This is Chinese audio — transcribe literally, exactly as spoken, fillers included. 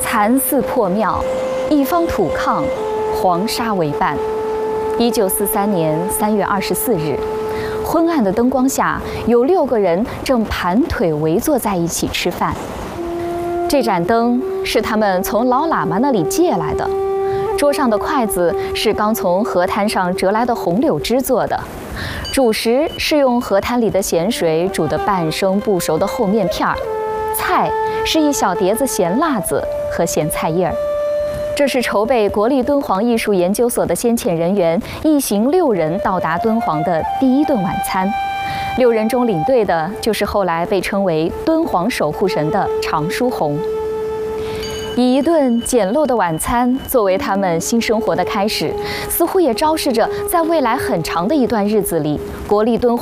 残寺破庙，一方土炕，黄沙为伴。一九四三年三月二十四日，昏暗的灯光下，有六个人正盘腿围坐在一起吃饭。这盏灯是他们从老喇嘛那里借来的，桌上的筷子是刚从河滩上折来的红柳枝做的，主食是用河滩里的咸水煮得半生不熟的厚面片儿，菜是一小碟子咸辣子和咸菜叶儿。这是筹备国立敦煌艺术研究所的先遣人员一行六人到达敦煌的第一顿晚餐。六人中领队的就是后来被称为敦煌守护神的常书鸿。以一顿简陋的晚餐作为他们新生活的开始，似乎也昭示着在未来很长的一段日子里，国立敦煌